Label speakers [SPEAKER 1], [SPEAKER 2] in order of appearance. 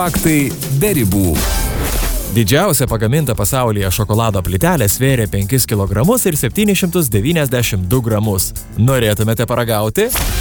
[SPEAKER 1] Faktai be ribų. Didžiausia pagaminta pasaulyje šokolado plytelė svėrė 5 kg ir 792 gramus. Norėtumėte paragauti?